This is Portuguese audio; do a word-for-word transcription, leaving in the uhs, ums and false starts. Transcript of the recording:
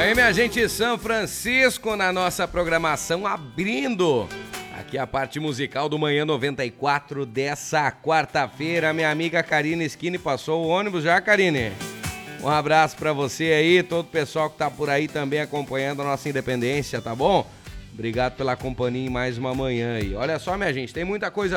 Aí, minha gente, São Francisco na nossa programação, abrindo aqui a parte musical do Manhã noventa e quatro dessa quarta-feira. Minha amiga Karine Skinny passou o ônibus já, Karine? Um abraço pra você aí, todo o pessoal que tá por aí também acompanhando a nossa independência, tá bom? Obrigado pela companhia em mais uma manhã aí. Olha só, minha gente, tem muita coisa